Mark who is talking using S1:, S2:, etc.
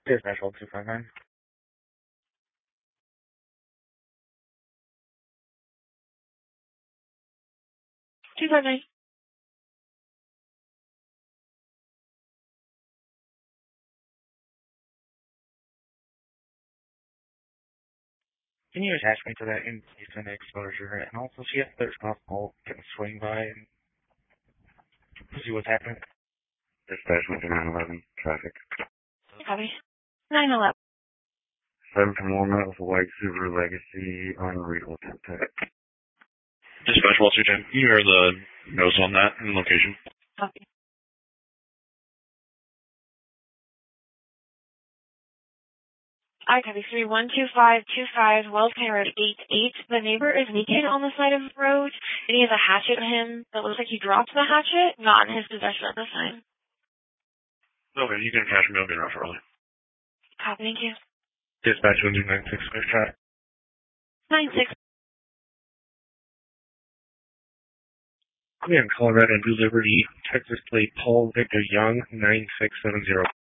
S1: Dispatch 259.
S2: 259.
S1: Can you attach me to that indecent exposure? And also see if there's possible can swing by and see what's happening. Dispatch 911 traffic.
S2: Copy. 911.
S1: 7 from Walnut with a white Subaru Legacy unreadable tech.
S3: Dispatch 210. You hear the notes on that and location?
S2: Copy. I copy 312525 Wells County Road 88. The neighbor is naked on the side of the road, and he has a hatchet on him that looks like he dropped the hatchet, not in his possession at this time.
S3: Okay, you can catch me. I'll be around shortly.
S2: Copy, thank you.
S1: Dispatch 96 clear shot.
S2: 96.
S1: Clear in Colorado, New Liberty, Texas plate Paul Victor Young, 9670.